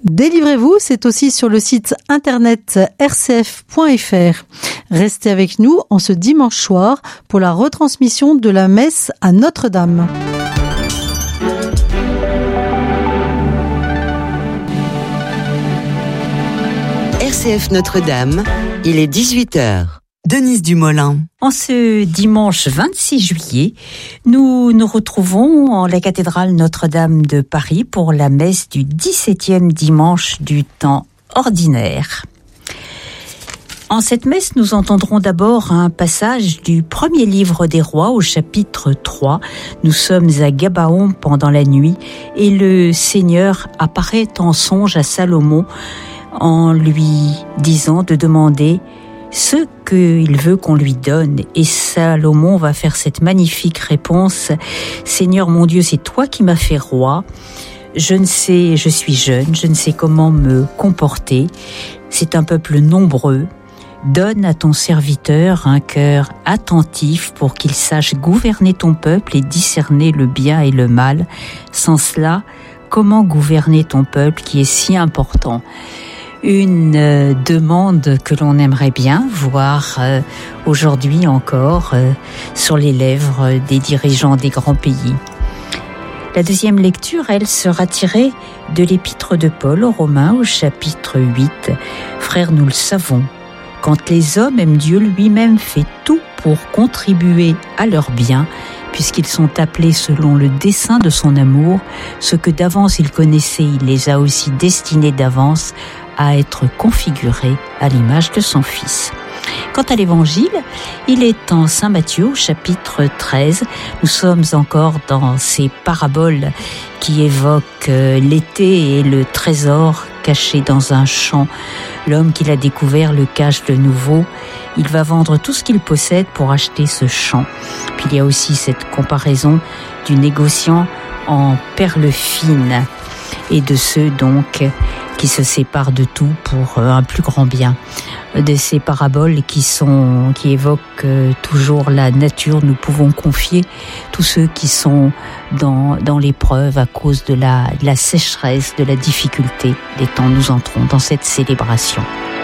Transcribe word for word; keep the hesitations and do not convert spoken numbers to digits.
Délivrez-vous, c'est aussi sur le site internet r c f point f r. Restez avec nous en ce dimanche soir pour la retransmission de la messe à Notre-Dame. R C F Notre-Dame, il est dix-huit heures. Denise Dumoulin. En ce dimanche vingt-six juillet, nous nous retrouvons en la cathédrale Notre-Dame de Paris pour la messe du dix-septième dimanche du temps ordinaire. En cette messe, nous entendrons d'abord un passage du premier livre des rois au chapitre trois. Nous sommes à Gabaon pendant la nuit et le Seigneur apparaît en songe à Salomon en lui disant de demander ce qu'il veut qu'on lui donne. Et Salomon va faire cette magnifique réponse: Seigneur mon Dieu, c'est toi qui m'as fait roi. Je ne sais, je suis jeune, je ne sais comment me comporter. C'est un peuple nombreux. Donne à ton serviteur un cœur attentif pour qu'il sache gouverner ton peuple et discerner le bien et le mal. Sans cela, comment gouverner ton peuple qui est si important ? Une euh, demande que l'on aimerait bien voir euh, aujourd'hui encore euh, sur les lèvres des dirigeants des grands pays. La deuxième lecture, elle, sera tirée de l'épître de Paul aux Romains au chapitre huit. Frères, nous le savons, quand les hommes aiment Dieu, lui-même fait tout pour contribuer à leur bien, puisqu'ils sont appelés selon le dessein de son amour. Ce que d'avance il connaissait, il les a aussi destinés d'avance à être configurés à l'image de son Fils. Quant à l'Évangile, il est en Saint Matthieu, chapitre treize. Nous sommes encore dans ces paraboles qui évoquent l'été et le trésor caché dans un champ. L'homme qui l'a découvert le cache de nouveau. Il va vendre tout ce qu'il possède pour acheter ce champ. Puis il y a aussi cette comparaison du négociant en perles fines et de ceux donc qui se séparent de tout pour un plus grand bien. De ces paraboles qui sont, qui évoquent toujours la nature, nous pouvons confier tous ceux qui sont dans, dans l'épreuve à cause de la, de la sécheresse, de la difficulté des temps. Nous entrons dans cette célébration.